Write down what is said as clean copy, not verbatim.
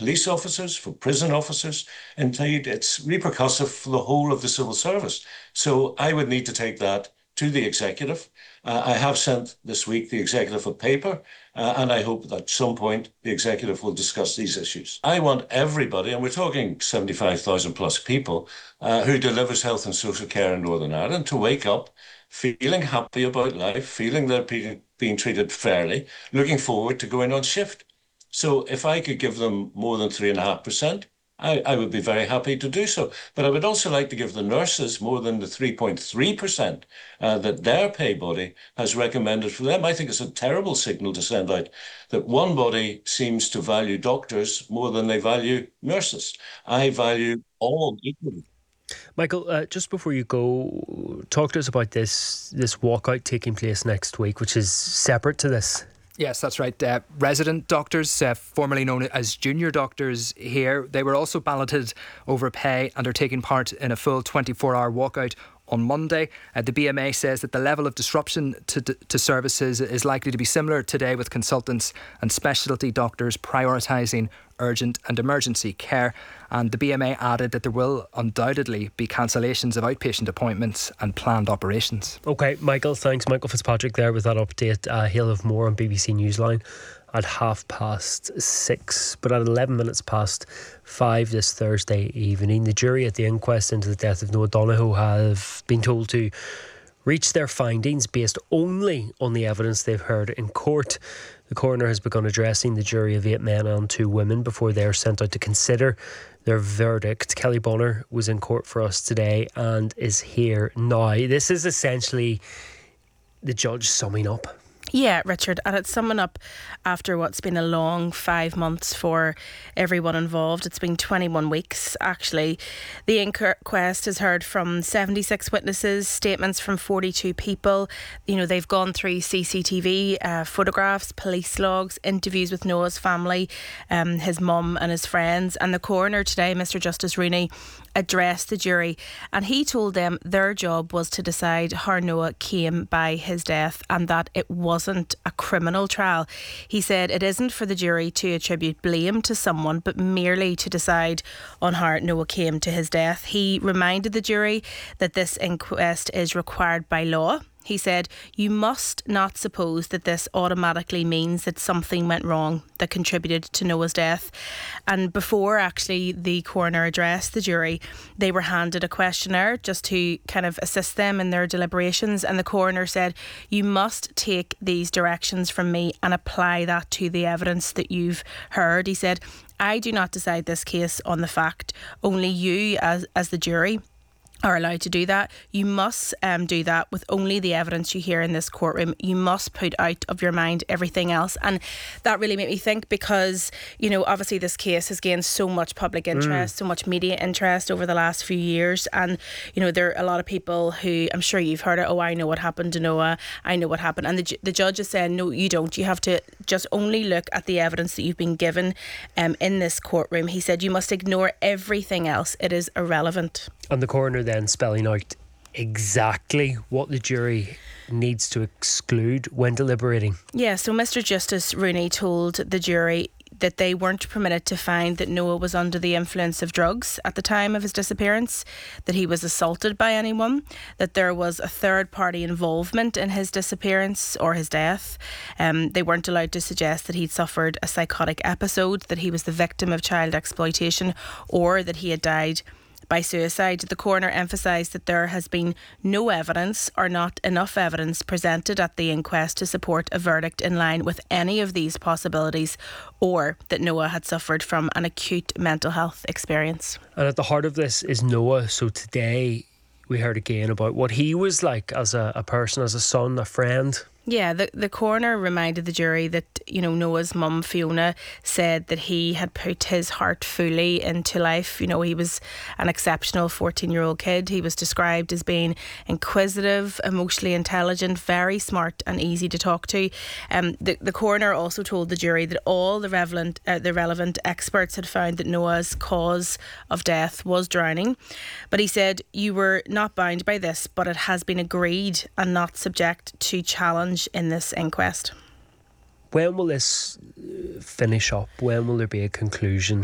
police officers, for prison officers. Indeed, it's repercussive for the whole of the civil service. So I would need to take that to the executive. I have sent this week the executive a paper, and I hope that at some point the executive will discuss these issues. I want everybody, and we're talking 75,000 plus people, who delivers health and social care in Northern Ireland, to wake up feeling happy about life, feeling they're being treated fairly, looking forward to going on shift. So if I could give them more than 3.5%, I would be very happy to do so. But I would also like to give the nurses more than the 3.3% that their pay body has recommended for them. I think it's a terrible signal to send out that one body seems to value doctors more than they value nurses. I value all equally. Michael, just before you go, talk to us about this walkout taking place next week, which is separate to this. Yes, that's right. Resident doctors, formerly known as junior doctors here, they were also balloted over pay and are taking part in a full 24-hour walkout on Monday. The BMA says that the level of disruption to services is likely to be similar today, with consultants and specialty doctors prioritising urgent and emergency care. And the BMA added that there will undoubtedly be cancellations of outpatient appointments and planned operations. OK, Michael, thanks. Michael Fitzpatrick there with that update. He'll have more on BBC Newsline at 6:30, but at 11 minutes past 5 this Thursday evening, the jury at the inquest into the death of Noah Donohoe have been told to reach their findings based only on the evidence they've heard in court. The coroner has begun addressing the jury of 8 men and 2 women before they are sent out to consider their verdict. Kelly Bonner was in court for us today and is here now. This is essentially the judge summing up. Yeah, Richard, and it's summing up after what's been a long 5 months for everyone involved. It's been 21 weeks, actually. The inquest has heard from 76 witnesses, statements from 42 people. You know, they've gone through CCTV, photographs, police logs, interviews with Noah's family, his mum and his friends. And the coroner today, Mr Justice Rooney, addressed the jury, and he told them their job was to decide how Noah came by his death and that it wasn't a criminal trial. He said it isn't for the jury to attribute blame to someone, but merely to decide on how Noah came to his death. He reminded the jury that this inquest is required by law. He said, you must not suppose that this automatically means that something went wrong that contributed to Noah's death. And before actually the coroner addressed the jury, they were handed a questionnaire just to kind of assist them in their deliberations. And the coroner said, you must take these directions from me and apply that to the evidence that you've heard. He said, I do not decide this case on the fact. Only you as the jury are allowed to do that. You must do that with only the evidence you hear in this courtroom. You must put out of your mind everything else. And that really made me think, because, you know, obviously this case has gained so much public interest, so much media interest over the last few years. And, you know, there are a lot of people who, I'm sure you've heard it, oh, I know what happened to Noah, I know what happened. And the judge is saying, no, you don't. You have to just only look at the evidence that you've been given in this courtroom. He said, you must ignore everything else. It is irrelevant. And the coroner then spelling out exactly what the jury needs to exclude when deliberating. Yeah, so Mr Justice Rooney told the jury that they weren't permitted to find that Noah was under the influence of drugs at the time of his disappearance, that he was assaulted by anyone, that there was a third party involvement in his disappearance or his death. They weren't allowed to suggest that he'd suffered a psychotic episode, that he was the victim of child exploitation, or that he had died by suicide. The coroner emphasised that there has been no evidence or not enough evidence presented at the inquest to support a verdict in line with any of these possibilities, or that Noah had suffered from an acute mental health experience. And at the heart of this is Noah. So today we heard again about what he was like as a person, as a son, a friend. Yeah, the coroner reminded the jury that, you know, Noah's mum, Fiona, said that he had put his heart fully into life. You know, he was an exceptional 14-year-old kid. He was described as being inquisitive, emotionally intelligent, very smart and easy to talk to. The coroner also told the jury that all the relevant experts had found that Noah's cause of death was drowning. But he said, you were not bound by this, but it has been agreed and not subject to challenge in this inquest. When will this finish up? When will there be a conclusion